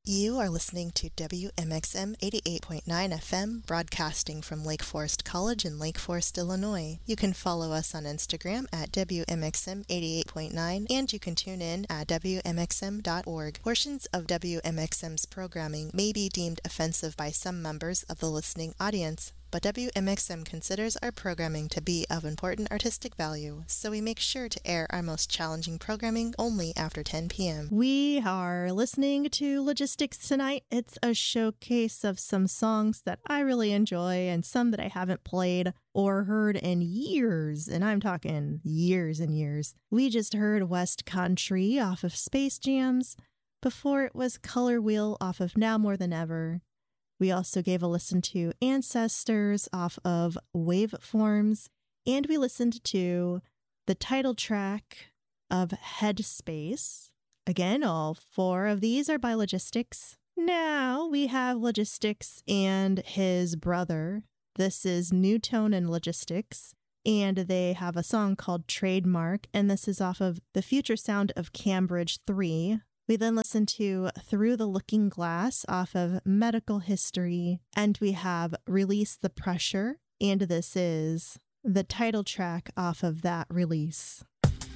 You are listening to WMXM 88.9 FM, broadcasting from Lake Forest College in Lake Forest, Illinois. You can follow us on Instagram at WMXM 88.9, and you can tune in at WMXM.org. Portions of WMXM's programming may be deemed offensive by some members of the listening audience, but WMXM considers our programming to be of important artistic value, so we make sure to air our most challenging programming only after 10 p.m. We are listening to Logistics tonight. It's a showcase of some songs that I really enjoy and some that I haven't played or heard in years, and I'm talking years and years. We just heard West Country off of Space Jams. Before it was Color Wheel off of Now More Than Ever. We also gave a listen to Ancestors off of Waveforms, and we listened to the title track of Headspace. Again, all four of these are by Logistics. Now we have Logistics and his brother. This is New Tone and Logistics, and they have a song called Trademark, and this is off of The Future Sound of Cambridge 3. We then listened to Through the Looking Glass off of Medical History, and we have Release the Pressure, and this is the title track off of that release.